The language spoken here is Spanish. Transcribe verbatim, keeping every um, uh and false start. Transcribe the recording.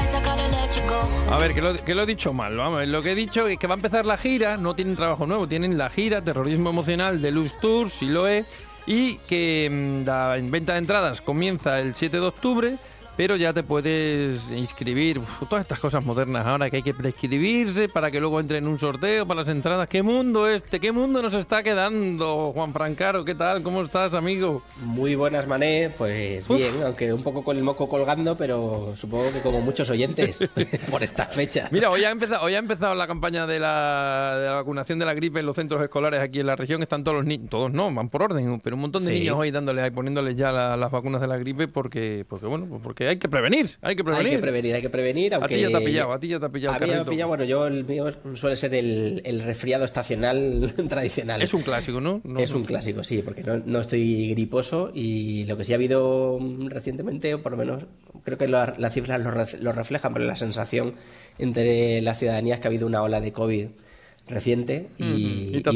A ver, que lo, que lo he dicho mal, vamos, lo que he dicho es que va a empezar la gira, no tienen trabajo nuevo, tienen la gira Terrorismo Emocional Deluxe Tour, sí lo es, y que mmm, la venta de entradas comienza el siete de octubre, pero ya te puedes inscribir. Uf, todas estas cosas modernas ahora que hay que prescribirse para que luego entre en un sorteo para las entradas. ¿Qué mundo este? ¿Qué mundo nos está quedando, Juan Francaro? ¿Qué tal? ¿Cómo estás, amigo? Muy buenas, Mané. Pues Uf. bien, aunque un poco con el moco colgando, pero supongo que como muchos oyentes por esta fecha. Mira, hoy ha empezado, hoy ha empezado la campaña de la, de la vacunación de la gripe en los centros escolares aquí en la región. Están todos los niños, todos no, van por orden, pero un montón de Sí. niños hoy dándoles, ahí, poniéndoles ya la- las vacunas de la gripe porque, porque bueno, pues porque hay que prevenir, hay que prevenir. Hay que prevenir, hay que prevenir, A aunque... ti ya te ha pillado, a ti ya te ha pillado A el mí ya me ha carrito. pillado, bueno, yo el mío suele ser el, el resfriado estacional tradicional. Es un clásico, ¿no? No, Es no. un clásico, sí, porque no, no estoy griposo y lo que sí ha habido recientemente, o por lo menos creo que la- las cifras lo, ref- lo reflejan, pero la sensación entre la ciudadanía es que ha habido una ola de COVID reciente y, Ujú. Y te ha y